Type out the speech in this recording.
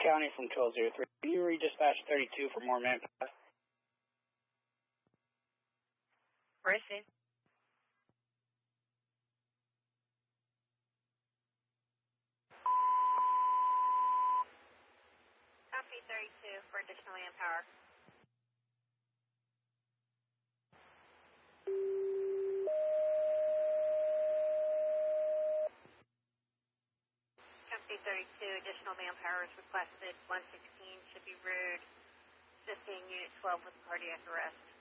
County from 1203. You redispatch 32 for more manpower. Racing. Copy 32 for additional manpower. Copy 32, additional manpower is requested. 116 should be route, assisting Unit 12 with cardiac arrest.